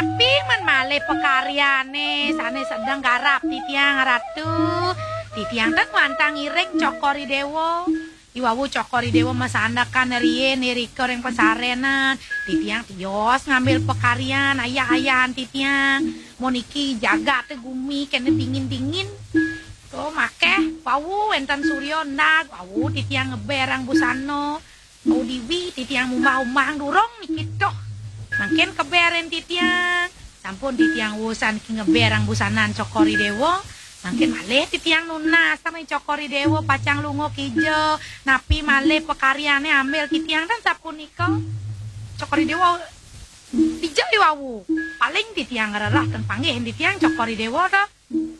Napi man male pekaryane sane sedang garap titiang ratu. Titiang tak wantang ireng cokori dewo. Iwawu cokori dewo masandakan riye niriko yang pesarenan. Titiang tios ngambil pekaryan ayah-ayahan titiang. Moniki jaga te gumi kene dingin-dingin. Tuh make wawu entan suryo ndag wawu titiang ngeberang busano. Mau diwi titiang umah-umah durong nikito. Mungkin keberen titiang. Sampun titiang wusan ki ngeberang busanan cokori dewo. Mungkin malih titiang nunas sama cokori dewo pacang lungo kijo. Napi malih pekaryane ambil titiang dan sapuniko. Cokori dewo dijauh wawu. Paling titiang ngererah dan panggihin titiang cokori dewo dah.